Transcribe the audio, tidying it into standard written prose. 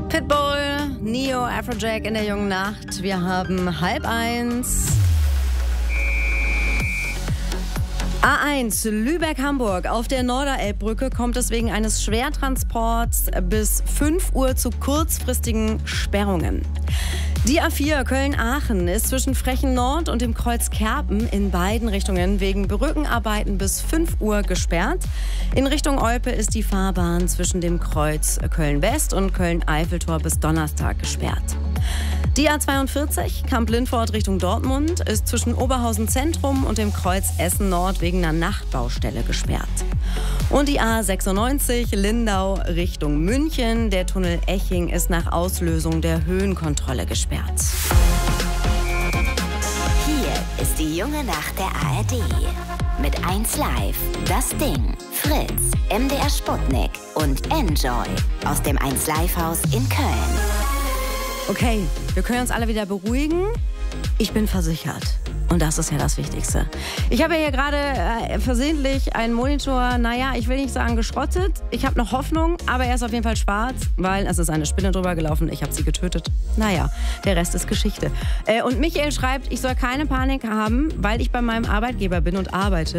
Pitbull, Neo, Afrojack in der jungen Nacht. Wir haben 12:30. A1 Lübeck-Hamburg. Auf der Norderelbbrücke kommt es wegen eines Schwertransports bis 5 Uhr zu kurzfristigen Sperrungen. Die A4 Köln-Aachen ist zwischen Frechen Nord und dem Kreuz Kerpen in beiden Richtungen wegen Brückenarbeiten bis 5 Uhr gesperrt. In Richtung Olpe ist die Fahrbahn zwischen dem Kreuz Köln-West und Köln-Eiffeltor bis Donnerstag gesperrt. Die A42 Kamp-Lindfort Richtung Dortmund ist zwischen Oberhausen Zentrum und dem Kreuz Essen Nord wegen einer Nachtbaustelle gesperrt. Und die A96 Lindau Richtung München. Der Tunnel Eching ist nach Auslösung der Höhenkontrolle gesperrt. Hier ist die junge Nacht der ARD. Mit 1Live, Das Ding, Fritz, MDR Sputnik und Enjoy aus dem 1Live-Haus in Köln. Okay, wir können uns alle wieder beruhigen. Ich bin versichert. Und das ist ja das Wichtigste. Ich habe ja hier gerade versehentlich einen Monitor, ich will nicht sagen geschrottet. Ich habe noch Hoffnung, aber er ist auf jeden Fall schwarz, weil es ist eine Spinne drüber gelaufen. Ich habe sie getötet. Der Rest ist Geschichte. Und Michael schreibt, ich soll keine Panik haben, weil ich bei meinem Arbeitgeber bin und arbeite.